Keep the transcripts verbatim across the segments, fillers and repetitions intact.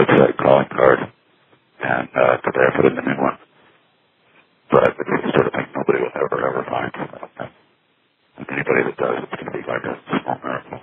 website calling card, and uh, today I put in the new one. But it's the sort of thing nobody will ever, ever find. And anybody that does, it's going to be like a small miracle.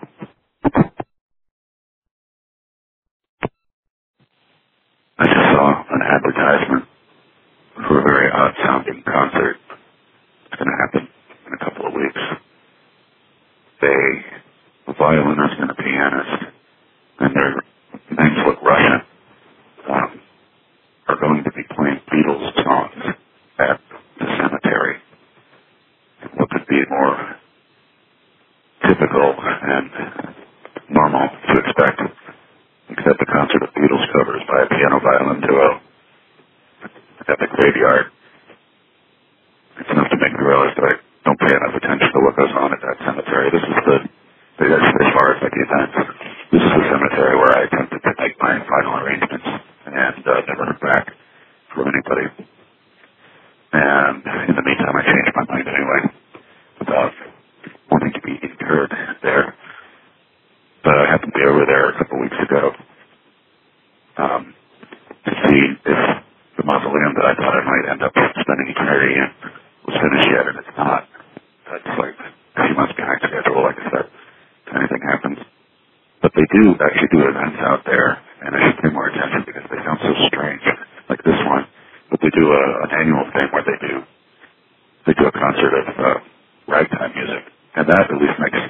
I just saw an advertisement for a very odd-sounding concert. It's going to happen in a couple of weeks. They, a violinist and a pianist, and their names look Russian, um, are going to be playing Beatles songs at the cemetery. What could be more typical and normal to expect, except a concert of Beatles covers by a piano-violin duo at the graveyard. It's enough to make me realize that I don't pay enough attention to what goes on at that cemetery. This is the, that's as far as like the events, this is the cemetery where I attempted to make my final arrangements and uh, never heard back from anybody. And in the meantime, I changed my mind anyway about wanting to be interred there. But I happened to be over there a couple weeks ago um, to see if the mausoleum that I thought I might end up spending eternity in was finished yet, and it's not. That's like a few months behind schedule, like I said, if anything happens. But they do actually do events out there, and I should pay more attention because they sound so strange, like this one. But they do a, an annual thing where they do they do a concert of uh, ragtime music, and that at least makes